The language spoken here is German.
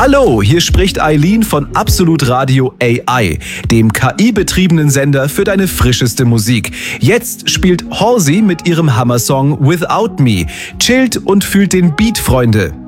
Hallo, hier spricht Eileen von Absolut Radio AI, dem KI-betriebenen Sender für deine frischeste Musik. Jetzt spielt Halsey mit ihrem Hammersong Without Me. Chillt und fühlt den Beat, Freunde.